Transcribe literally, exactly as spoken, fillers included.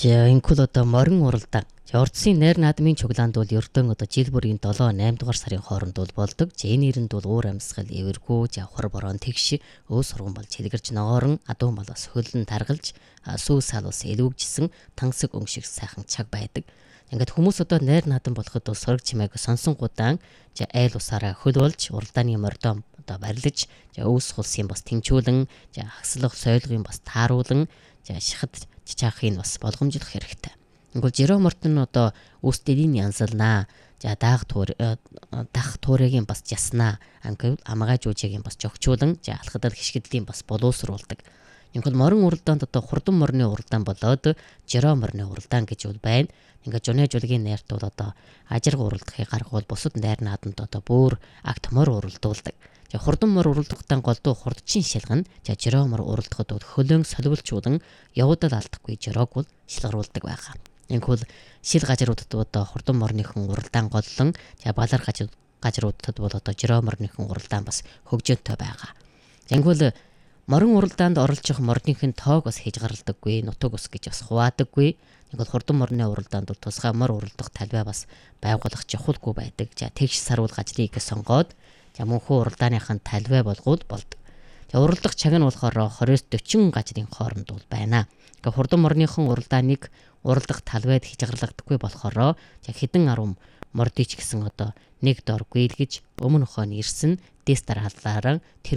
За инкул одоо морин уралдаан. Ордсын найр наадмын чуглаанд бол ердөө одоо жил бүрийн долоо наймд дугаар сарын хооронд бол болдог. За энэ нэрэнд бол уур амьсгал, эвэргүй, жавхар борон тэгш өөс сурган бол чилгэрч ноорон адуун болоос хөлн таргалж сүү сал ус элүүгжсэн тансаг өнгөшиг сайхан чаг байдаг. Ингээд хүмүүс одоо найр наадам болоход бол сорог чимээг сонсонгудаан за айл усаараа хөл болж уралдааны мордоо одоо барилж за өөс хулсын бас тэмчүүлэн за хагслах сойлгын бас тааруулан за шихад чичаахын бас болгомжлох хэрэгтэй. Ингүүл жироо мортон одоо үүстэлийн янзалнаа. За даах тур дах туурыгийн бас яснаа. Ангил амгаа жуужигийн бас жогчуулан за алхадал хишгэдлийн бас боловсруулдаг. Ингүүл морин уралдаанд одоо хурдан морины уралдаан болоод жироо морины уралдаан гэж бол байна. Ингээд жуны жулгийн найрт бол одоо ажирга уралдахыг гаргуул бусад найр наадамд одоо бүр акт мор уралдуулдаг. За хурдан мор уралдахдаа голдуу хурдчин шилгэн за жироо мор уралдахад бол хөлөөн солиулчуулан явуудал алдахгүй жироог бол шилгаруулдаг байгаа. Инхүүл шил гажруудад одоо хурдан морныхон уралдаан голлон за балар гажруудад бол одоо жироо морныхон уралдаан бас хөгжөөнтэй байгаа. Инхүүл морин уралдаанд оролцох морныхын тоог бас хийж гаралдаггүй, нутаг ус гэж бас хуваадаггүй. Инхүүл хурдан морны уралдаанд бол тусгай мор уралдах талбай бас байгуулах жохолгүй байдаг. За тэгш сарвал гажрыг сонгоод за мөнхөө уралдааныхын талбай болгоод болдог. За уралдах цаг нь болохоор двадцать40 гажрын хооронд бол байна. Ингээ хурдан морныхон уралдааныг уралдах талбайд хязгаарлагдахгүй болохоор за хэдэн арван мордич гэсэн одоо нэг дор гүйлгэж өмнө хойно ирсэн дэс дараалалаараа